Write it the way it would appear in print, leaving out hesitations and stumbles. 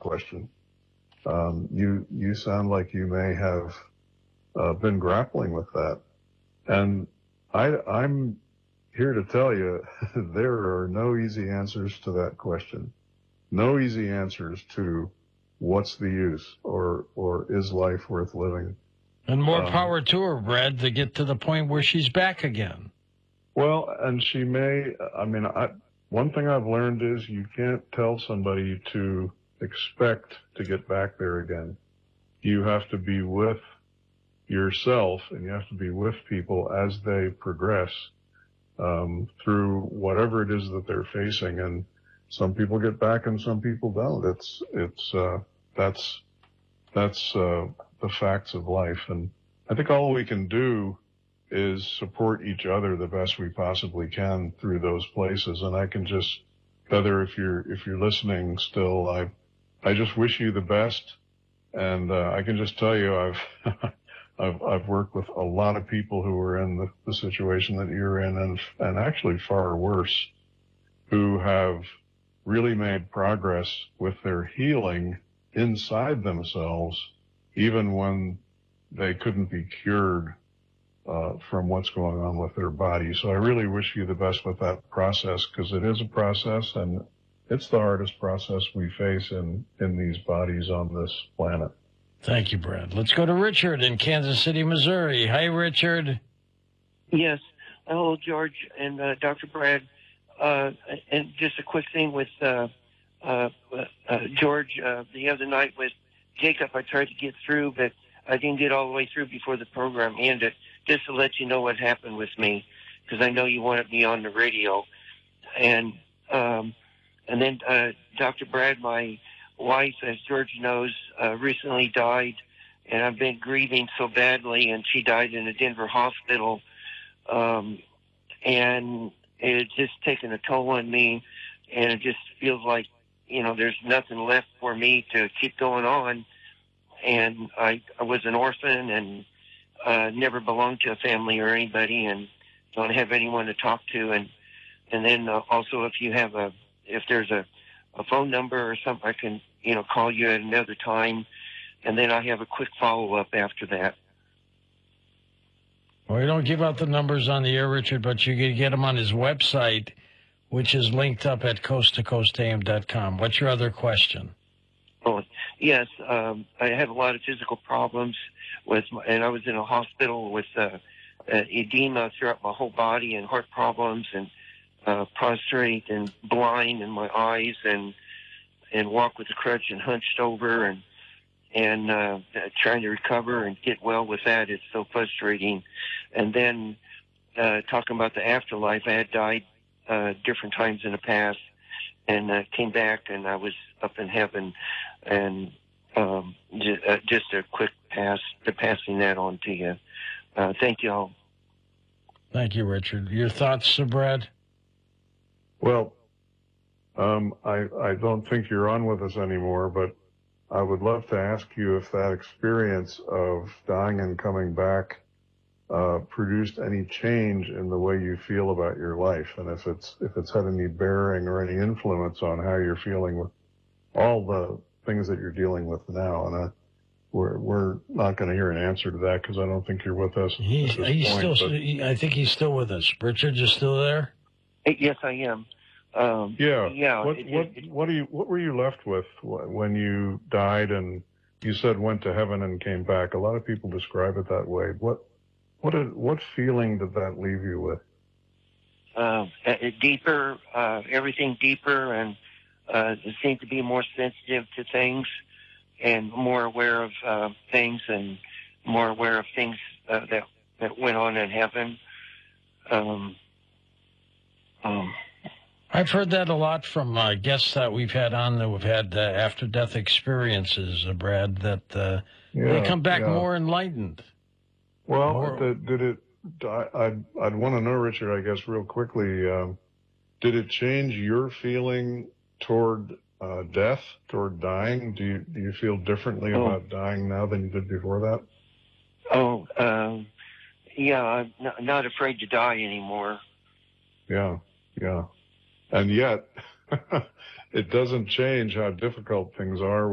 question. You sound like you may have been grappling with that. And I'm here to tell you there are no easy answers to that question. No easy answers to what's the use or is life worth living. And more power to her, Brad, to get to the point where she's back again. Well, and she may, one thing I've learned is you can't tell somebody to expect to get back there again. You have to be with yourself and you have to be with people as they progress through whatever it is that they're facing. And some people get back and some people don't. That's the facts of life. And I think all we can do is support each other the best we possibly can through those places. And I can just, Heather, if you're listening still, I just wish you the best. And I can just tell you, I've worked with a lot of people who are in the situation that you're in, and actually far worse, who have really made progress with their healing inside themselves, even when they couldn't be cured from what's going on with their body. So I really wish you the best with that process, because it is a process, and it's the hardest process we face in these bodies on this planet. Thank you, Brad. Let's go to Richard in Kansas City, Missouri. Hi, Richard. Yes. Hello, George and Dr. Brad. And just a quick thing with George. The other night with Jacob, I tried to get through, but I didn't get all the way through before the program ended. Just to let you know what happened with me, because I know you wanted me on the radio. And then Dr. Brad, my wife, as George knows, recently died, and I've been grieving so badly, and she died in a Denver hospital. And it's just taken a toll on me, and it just feels like, there's nothing left for me to keep going on. And I was an orphan and never belonged to a family or anybody, and don't have anyone to talk to. And then also, if there's a phone number or something, I can call you at another time, and then I have a quick follow up after that. Well, we don't give out the numbers on the air, Richard, but you can get them on his website, which is linked up at coasttocoastam.com. What's your other question? Oh, yes. I have a lot of physical problems and I was in a hospital with edema throughout my whole body and heart problems and prostrate and blind in my eyes and walk with a crutch and hunched over and trying to recover and get well with that. It's so frustrating. And then talking about the afterlife, I had died different times in the past and came back and I was up in heaven. And just a quick passing that on to you. Thank you all. Thank you, Richard. Your thoughts, Brad? Well, I don't think you're on with us anymore, but I would love to ask you if that experience of dying and coming back produced any change in the way you feel about your life, and if it's had any bearing or any influence on how you're feeling with all the things that you're dealing with now. And we're not going to hear an answer to that because I don't think you're with us. I think he's still with us. Richard, you still there? Yes, I am. Yeah. What were you left with when you died and you said went to heaven and came back? A lot of people describe it that way. What feeling did that leave you with? Deeper, everything deeper, and seemed to be more sensitive to things and more aware of things and more aware of things that went on in heaven. I've heard that a lot from guests that we've had on that have had after-death experiences, Brad, that they come back more enlightened. Well, did it? I'd want to know, Richard, I guess, real quickly, did it change your feeling toward death, toward dying? Do you feel differently about dying now than you did before that? Yeah, I'm not afraid to die anymore. Yeah. And yet, it doesn't change how difficult things are